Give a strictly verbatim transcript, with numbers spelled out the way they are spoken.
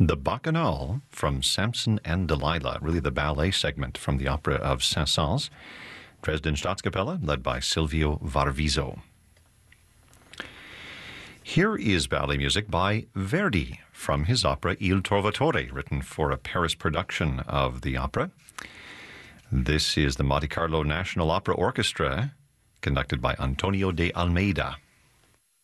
The Bacchanal from Samson and Delilah, really the ballet segment from the opera of Saint-Saëns. Dresden Staatskapelle, led by Silvio Varviso. Here is ballet music by Verdi from his opera Il Trovatore, written for a Paris production of the opera. This is the Monte Carlo National Opera Orchestra, conducted by Antonio de Almeida.